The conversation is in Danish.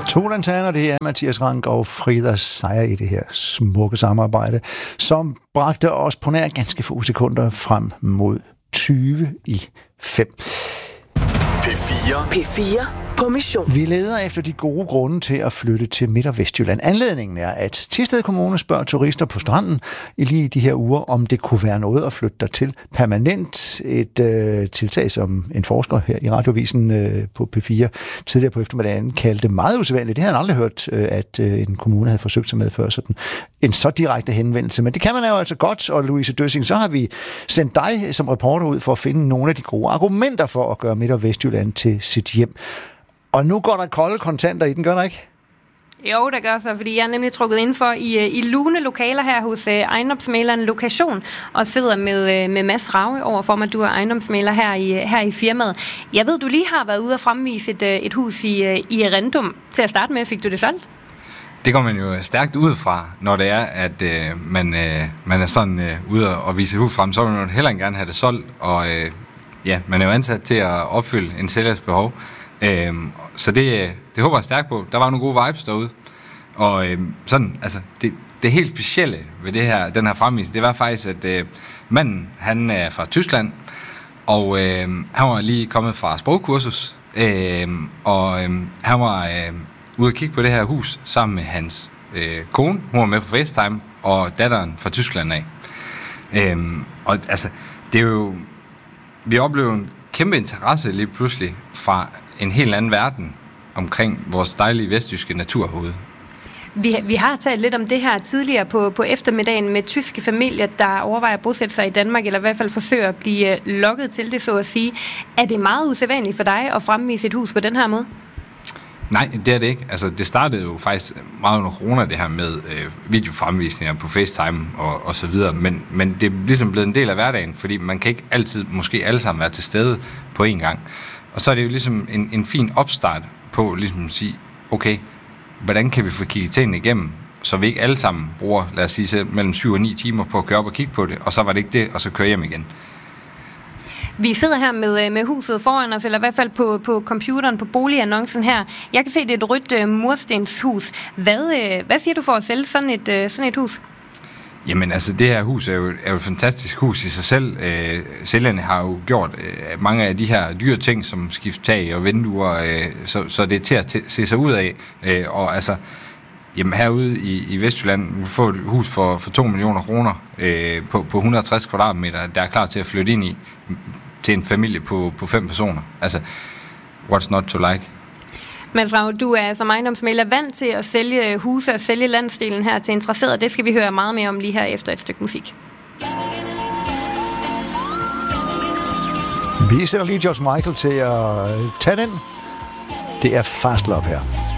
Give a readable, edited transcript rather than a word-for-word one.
To lanterner, det er Mathias Rank og Frida Seier i det her smukke samarbejde, som bragte os på nær ganske få sekunder frem mod 20:05. P4 på mission. Vi leder efter de gode grunde til at flytte til Midt- og Vestjylland. Anledningen er, at Thisted Kommune spørger turister på stranden i lige de her uger, om det kunne være noget at flytte der til permanent. Et tiltag, som en forsker her i Radiovisen på P4 tidligere på eftermiddagen kaldte meget usædvanligt. Det havde han aldrig hørt, at en kommune havde forsøgt sig med før sådan en så direkte henvendelse. Men det kan man jo altså godt, og Louise Døssing, så har vi sendt dig som reporter ud for at finde nogle af de gode argumenter for at gøre Midt- og Vestjylland til sit hjem. Og nu går der kolde kontanter i den, gør der ikke? Jo, der gør så, fordi jeg er nemlig trukket indenfor i lune lokaler her hos ejendomsmægleren Lokation, og sidder med Mads Rave overfor mig. Du er ejendomsmægler her i firmaet. Jeg ved, du lige har været ude og fremvise et hus i Rendum. Til at starte med, fik du det solgt? Det går man jo stærkt ud fra, når det er, at man er sådan ude og vise hus frem, så vil man heller gerne have det solgt, og man er jo ansat til at opfylde en sælgers behov. Så det håber jeg stærkt på. Der var nogle gode vibes derude. Og sådan, altså, det helt specielle ved den her fremvisning, det var faktisk, at manden, han er fra Tyskland, og han var lige kommet fra sprogkursus, og han var ude at kigge på det her hus sammen med hans kone. Hun var med på FaceTime, og datteren fra Tyskland af. Og altså, det er jo... Vi oplever en kæmpe interesse lige pludselig fra en helt anden verden omkring vores dejlige vestjyske natur herude. Vi har talt lidt om det her tidligere på eftermiddagen med tyske familier, der overvejer at bosætte sig i Danmark, eller i hvert fald forsøger at blive lokket til det, så at sige. Er det meget usædvanligt for dig at fremvise et hus på den her måde? Nej, det er det ikke. Altså, det startede jo faktisk meget under corona, det her med videofremvisninger på FaceTime og så videre, men det er ligesom blevet en del af hverdagen, fordi man kan ikke altid, måske alle sammen være til stede på én gang. Og så er det jo ligesom en fin opstart på ligesom at sige, okay, hvordan kan vi få kigget tingene igennem, så vi ikke alle sammen bruger, lad os sige selv, mellem 7 og 9 timer på at køre op og kigge på det, og så var det ikke det, og så køre hjem igen. Vi sidder her med huset foran os, eller i hvert fald på computeren, på boligannoncen her. Jeg kan se, det er et rødt murstenshus. Hvad siger du for at sælge sådan et hus? Jamen altså, det her hus er jo et fantastisk hus i sig selv. Sælgerne har jo gjort mange af de her dyre ting, som skift tag og vinduer, så det er til at se sig ud af. Og altså, jamen herude i Vestjylland, vi får et hus for 2 millioner kroner på 160 kvadratmeter, der er klar til at flytte ind i til en familie på 5 personer. Altså, what's not to like? Mads Rave, du er som ejendomsmægler vant til at sælge huse og sælge landsdelen her til interesserede. Det skal vi høre meget mere om lige her efter et stykke musik. Vi sætter lige George Michael til at tage den. Det er Fast Love her.